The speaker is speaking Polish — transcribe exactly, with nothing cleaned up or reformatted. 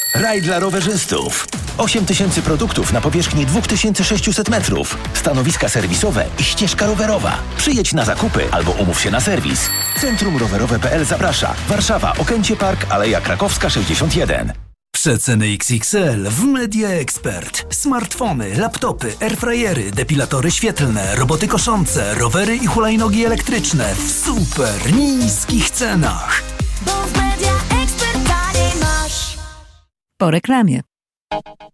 Raj dla rowerzystów. osiem tysięcy produktów na powierzchni dwa tysiące sześćset metrów. Stanowiska serwisowe i ścieżka rowerowa. Przyjedź na zakupy albo umów się na serwis. Centrum Rowerowe kropka p l zaprasza. Warszawa, Okęcie Park, Aleja Krakowska sześćdziesiąt jeden. Przeceny X X L w Media Expert. Smartfony, laptopy, airfryery, depilatory świetlne, roboty koszące, rowery i hulajnogi elektryczne w super niskich cenach. Bo w Media Expert taniej masz. Po reklamie.